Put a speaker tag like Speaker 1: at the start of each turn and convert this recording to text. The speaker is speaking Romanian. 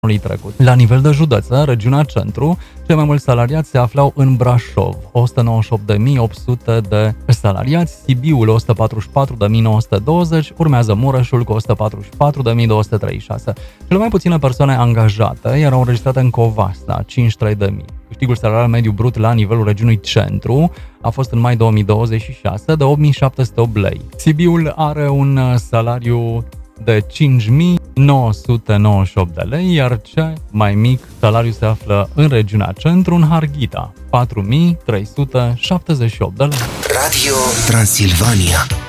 Speaker 1: trecut. La nivel de județe, regiunea Centru, cei mai mulți salariați se aflau în Brașov, 198.800 de salariați, Sibiul 144.920, urmează Mureșul cu 144.236. Cele mai puține persoane angajate erau înregistrate în Covasna, 53.000. Câștigul salarial mediu brut la nivelul regiunii Centru a fost în mai 2026 de 8.708 lei. Sibiul are un salariu de 5.998 de lei, iar cel mai mic salariu se află în regiunea Centru, în Harghita, 4.378 de lei.
Speaker 2: Radio Transilvania.